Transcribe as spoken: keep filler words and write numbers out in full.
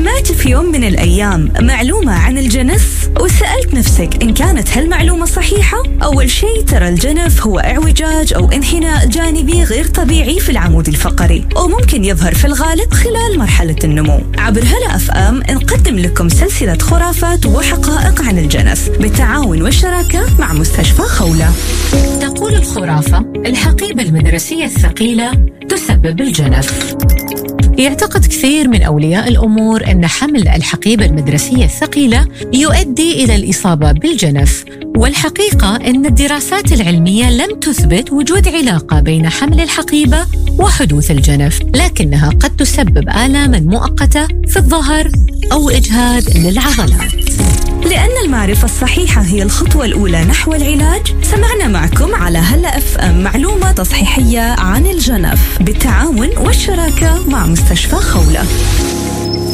سمعت في يوم من الأيام معلومة عن الجنف وسألت نفسك إن كانت هالمعلومة صحيحة؟ أول شيء ترى الجنف هو اعوجاج أو انحناء جانبي غير طبيعي في العمود الفقري، وممكن يظهر في الغالب خلال مرحلة النمو. عبر هلا أف أم نقدم لكم سلسلة خرافات وحقائق عن الجنف بالتعاون والشراكة مع مستشفى خولة. تقول الخرافة: الحقيبة المدرسية الثقيلة تسبب الجنف. يعتقد كثير من أولياء الأمور أن حمل الحقيبة المدرسية الثقيلة يؤدي إلى الإصابة بالجنف، والحقيقة أن الدراسات العلمية لم تثبت وجود علاقة بين حمل الحقيبة وحدوث الجنف، لكنها قد تسبب آلاما مؤقتة في الظهر أو إجهاد للعضلات. لأن المعرفة الصحيحة هي الخطوة الأولى نحو العلاج، سمعنا معكم على هلا أف أم معلومة تصحيحية عن الجنف بالتعاون والشراكة مع مستشفى خولة.